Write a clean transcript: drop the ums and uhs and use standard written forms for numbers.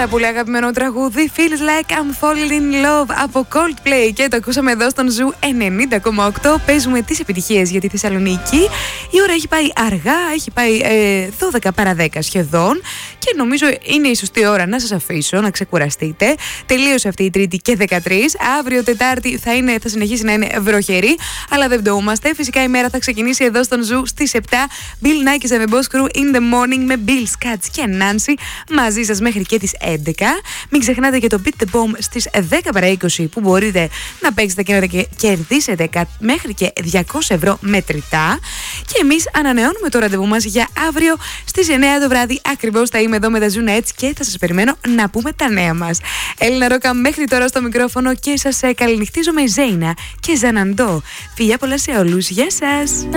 Πάρα πολύ αγαπημένο τραγούδι, Feels Like I'm Falling in Love από Coldplay, και το ακούσαμε εδώ στον Ζου 90,8. Παίζουμε τις επιτυχίες για τη Θεσσαλονίκη. Η ώρα έχει πάει αργά, έχει πάει 12 παρά 10 σχεδόν, και νομίζω είναι η σωστή ώρα να σας αφήσω να ξεκουραστείτε. Τελείωσε αυτή η Τρίτη και 13. Αύριο Τετάρτη θα συνεχίσει να είναι βροχερή, αλλά δεν πτωούμαστε. Φυσικά η μέρα θα ξεκινήσει εδώ στον Ζου στις 7. Bill Nackis and the Boss Crew in the morning με Bill, Scats και Nancy μαζί σας μέχρι και τις 11. Μην ξεχνάτε και το Beat the Bomb στις 10 παρά 20, που μπορείτε να παίξετε και να κερδίσετε μέχρι και 200 ευρώ μετρητά. Και εμείς ανανεώνουμε το ραντεβού μας για αύριο στις 9 το βράδυ ακριβώς. Θα είμαι εδώ με τα Ζουνέτς και θα σας περιμένω να πούμε τα νέα μας. Έλληνα Ρόκα μέχρι τώρα στο μικρόφωνο, και σας καληνυχτίζω με Ζέινα και Ζαναντό. Φιλιά πολλά σε όλους, γεια σας!